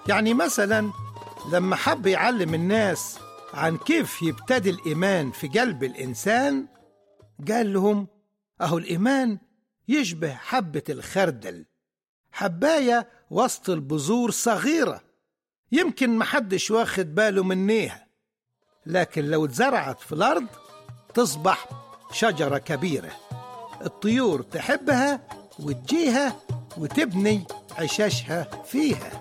يعني مثلا لما حب يعلم الناس عن كيف يبتدي الإيمان في قلب الإنسان، قال لهم أهو الإيمان يشبه حبة الخردل، حباية وسط البذور صغيرة يمكن محدش واخد باله منيها، لكن لو اتزرعت في الأرض تصبح شجرة كبيرة، الطيور تحبها وتجيها وتبني عشاشها فيها.